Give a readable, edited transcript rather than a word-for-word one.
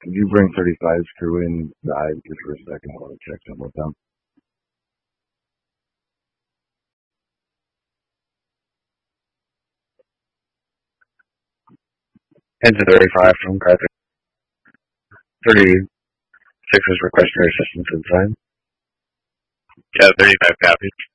Could you bring 35's crew inside just for a second? I want to check something with them. Head to 35 from Carter. 36 is requesting your assistance inside. Yeah, 35 copies.